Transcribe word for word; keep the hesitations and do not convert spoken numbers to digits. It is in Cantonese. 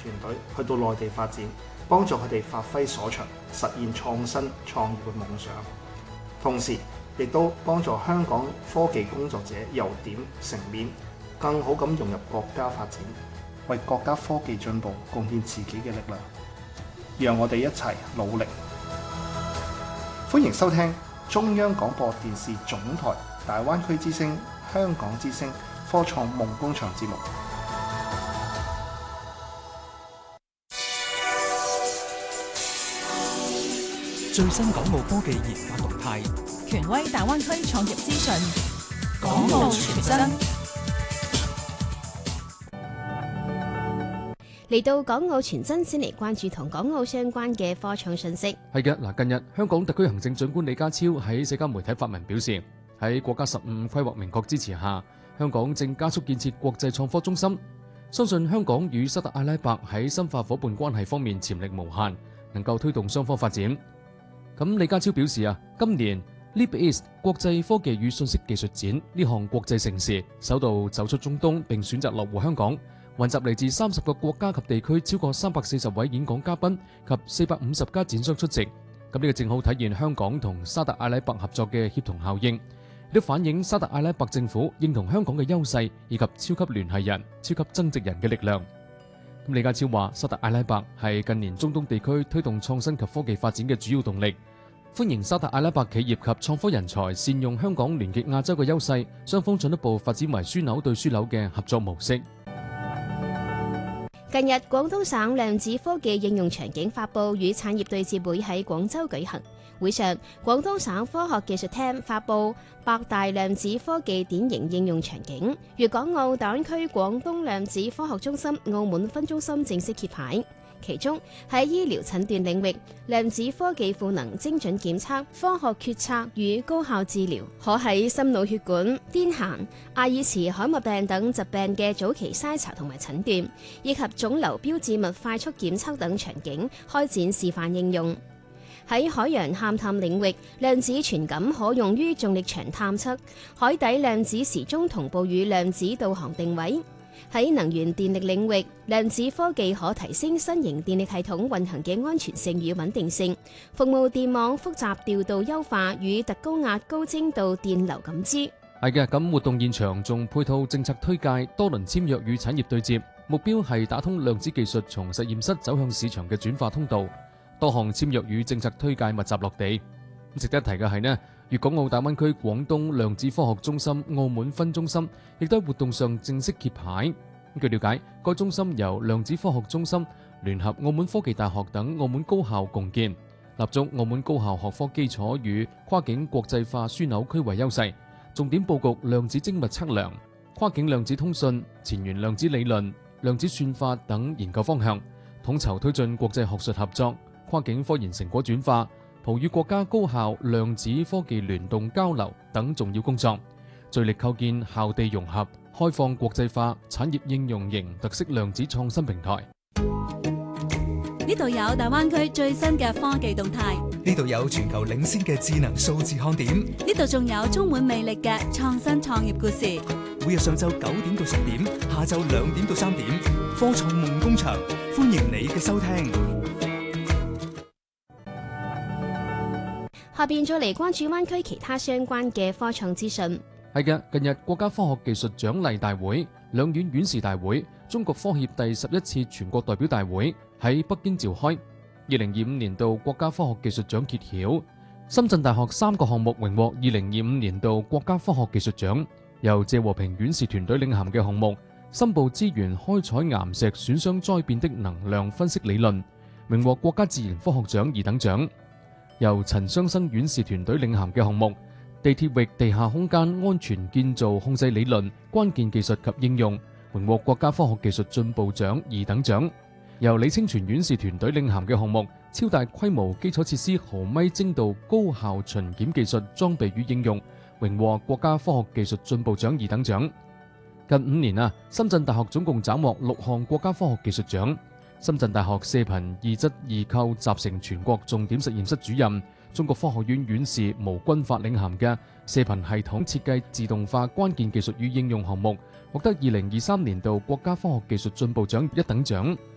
團隊去到內地發展，幫助佢哋發揮所長，實現創新創業嘅夢想。同時，亦都幫助香港科技工作者由點成面，更好咁融入國家發展，為國家科技進步貢獻自己嘅力量。讓我哋一齊努力。歡迎收聽中央廣播電視總台大灣區之聲、香港之聲科創夢工場節目。 最新港澳科技研發動態， 權威大灣區創業資訊， 港澳全真。 嚟到港澳全真，先嚟關注同港澳相關嘅科創信息。 係嘅，嗱，近日香港特區行政長官李家超喺社交媒體發文表示，喺國家十五規劃明確支持下，香港正加速建設國際創科中心，相信香港與沙特阿拉伯喺深化伙伴關係方面潛力無限，能夠推動雙方發展。咁李家超表示啊，今年 Leap East 國際科技與信息技術展呢項國際盛事首度走出中東，並選擇落戶香港，雲集嚟自三十個國家及地區超過三百四十位演講嘉賓及四百五十家展商出席。咁呢個正好體現香港同沙特阿拉伯合作嘅協同效應，亦都反映沙特阿拉伯政府認同香港嘅優勢以及超級聯繫人、超級增值人嘅力量。咁李家超話，沙特阿拉伯係近年中東地區推動創新及科技發展嘅主要動力，歡迎沙特阿拉伯企業及創科人才善用香港聯結亞洲嘅優勢，雙方進一步發展為樞紐對樞紐嘅合作模式。 近日，廣東省量子科技應用場景發佈與產業對接會喺廣州舉行。會上，廣東省科學技術廳發佈百大量子科技典型應用場景，粵港澳大灣區廣東量子科學中心澳門分中心正式揭牌。其中喺醫療診斷領域，量子科技賦能精準檢測、科學決策與高效治療，可喺心腦血管、癲癇、阿爾茨海默病等疾病嘅早期篩查同埋診斷，以及腫瘤標誌物快速檢測等場景開展示範應用。喺海洋勘探領域，量子傳感可用於重力場探測，海底量子時鐘同步與量子導航定位。喺能源電力領域，量子科技可提升新型電力系統運行嘅安全性與穩定性，服務電網複雜調度優化與特高壓高精度電流感知。 係嘅，咁活動現場仲配套政策推介、多輪簽約與產業對接，目標係打通量子技術從實驗室走向市場嘅轉化通道。多項簽約與政策推介密集落地。值得一提嘅係呢，粵港澳大灣區廣東量子科學中心澳門分中心亦都喺活動上正式揭牌。據了解，該中心由量子科學中心聯合澳門科技大學等澳門高校共建，立足澳門高校學科基礎與跨境國際化樞紐區位優勢，重點佈局量子精密測量、跨境量子通訊、前沿量子理論、量子算法等研究方向，統籌推進國際學術合作、跨境科研成果轉化、葡與國家高校量子科技聯動交流等重要工作，聚力構建校地融合、開放國際化、產業應用型特色量子創新平台。 呢度有大灣區最新嘅科技動態， 呢度有全球領先嘅智能數字看點， 呢度仲有充滿魅力嘅創新創業故事。 每日上晝九點到十點，下晝兩點到三點，科創夢工場，歡迎你嘅收聽。 下邊再嚟關注灣區其他相關嘅科創資訊。 係嘅，近日國家科學技術獎勵大會、兩院院士大會、中國科協第十一次全國代表大會喺北京召開。二零二五年度國家科學技術獎揭曉，深圳大學三個項目榮獲二零二五年度國家科學技術獎，由謝和平院士團隊領銜嘅項目深部資源開採岩石損傷災變的能量分析理論，榮獲國家自然科學獎二等獎。由陳雙生院士團隊領銜嘅項目地鐵域地下空間安全建造控制理論關鍵技術及應用，榮獲國家科學技術進步獎二等獎。由李清泉院士團隊領銜嘅項目超大規模基礎設施毫米精度高效巡檢技術裝備與應用，榮獲國家科學技術進步獎二等獎。近五年啊，深圳大學總共斬獲六項國家科學技術獎。深圳大學射頻二質二構集成全國重點實驗室主任、中國科學院院士毛軍發領銜嘅射頻系統設計自動化關鍵技術與應用項目，獲得二零二三年度國家科學技術進步獎一等獎。